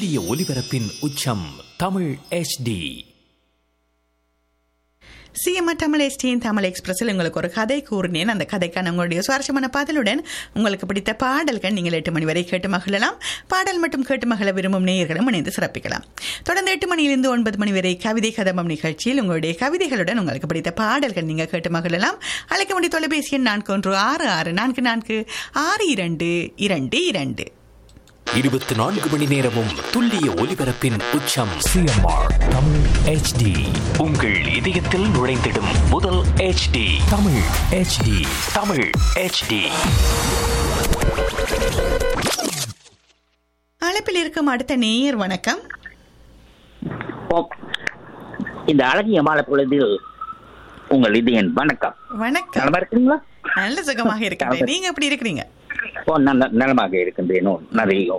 துல்லிய ஒலிபரப்பின் உச்சம் தமிழ் HD. சிஎம்ஆர் தமிழ் எஸ்டியின் தமிழ் எக்ஸ்பிரஸில் உங்களுக்கு ஒரு கதை கூறினேன். அந்த கதைக்கான உங்களுடைய சுவாரஸ்யமான பதிலுடன் உங்களுக்கு பிடித்த பாடல்கள் நீங்கள் 8 மணி வரை கேட்டு மகிழலாம். பாடல் மட்டும் கேட்டு மகிழ விரும்பும் நேயர்களும் இணைந்து சிறப்பிக்கலாம். தொடர்ந்து 8 மணியிலிருந்து 9 மணி வரை கவிதை கதம்பம் நிகழ்ச்சியில் உங்களுடைய கவிதைகளுடன் உங்களுக்கு பிடித்த பாடல்கள் நீங்கள் கேட்டு மகிழலாம். அழைக்க வேண்டிய தொலைபேசி எண் 4166444222. 24 மணி நேரமும் துல்லிய ஒலிபரப்பின் உச்சம் சிஎம்ஆர் தமிழ் HD. உங்கள் இதயத்தில் நுழைந்திடும் முதல் HD Tamil HD. Tamil HD. அழைப்பில் இருக்கும் அடுத்த நேயர் வணக்கம். இந்த அழகிய மாலை பொழுதில் உங்கள் இதயன் வணக்கம். வணக்கம். நலமா இருக்கீங்களா? நல்ல சுகமாக இருக்கிறேன். நீங்க எப்படி இருக்கிறீங்க? நலமாக இருக்கின்றேனோ நிறைய.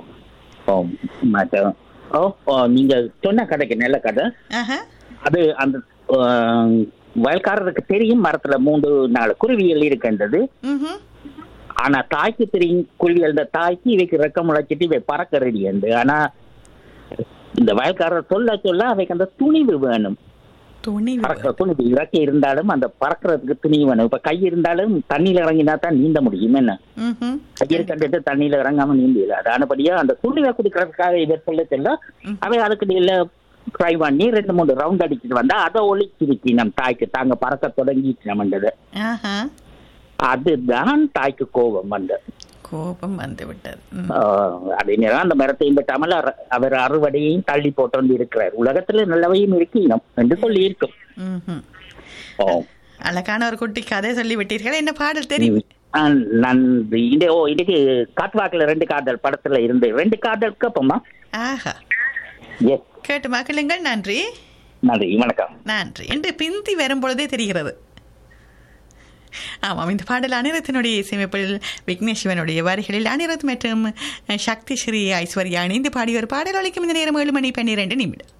நீங்க சொன்ன கதைக்கு நல்ல கதை. அது அந்த வயல்காரருக்கு தெரியும் மரத்துல 3-4 குருவியல் இருக்கின்றது. ஆனா தாய்க்கு தெரியும் குருவியல். இந்த தாய்க்கு இவைக்கு ரெக்கம் முளைச்சிட்டு இவை பறக்க ரெடி என்று. ஆனா இந்த வயல்காரர் சொல்ல சொல்ல அவைக்கு அந்த துணிவு வேணும். துணிவு இறக்கி இருந்தாலும் அந்த பறக்கிறதுக்கு துணிவு வேணும். இப்ப கை இருந்தாலும் தண்ணியில இறங்கினா தான் நீந்த முடியும். என்ன கையை கண்டுட்டு தண்ணியில இறங்காம நீந்தல. அதானபடியா அந்த துணிவை குடிக்கிறதுக்காக இதை சொல்ல அவை அதுக்கு இல்ல ட்ரை பண்ணி 2-3 ரவுண்ட் அடிச்சுட்டு வந்தா அதை ஒழிச்சிருச்சு நம் தாய்க்கு. தாங்க பறக்க தொடங்கிட்டு நம்மண்டது. அதுதான் தாய்க்கு கோபம் வந்து விட்டது. அதே நேரம் அந்த மரத்தையும் பற்றாமல் அவர் அறுவடையையும் தள்ளி போட்டு இருக்கிறார். உலகத்துல நல்லவையும் இருக்கு என்று சொல்லி இருக்கும். அழகான ஒரு குட்டி கதை சொல்லி விட்டீர்கள். என்ன பாடல் தெரியும்? நன்றி. இன்னைக்கு காட்வாக்குல 2 காதல் படத்துல இருந்து 2 காதல் கேப்போமா? கேட்டு மக்களுங்கள். நன்றி. நன்றி. வணக்கம். நன்றி. என்று பிந்தி வரும்பொழுதே தெரிகிறது. ஆமாம், இந்த பாடல் அனிருத்தினுடைய இசையமைப்பில் விக்னேஷ் சிவனுடைய வரிகளில் அனிருத் மற்றும் சக்தி ஸ்ரீ ஐஸ்வர்யா இணைந்து பாடிய ஒரு பாடல். ஒலிக்கும் இந்த நேரம் 7 மணி 12 நிமிடம்.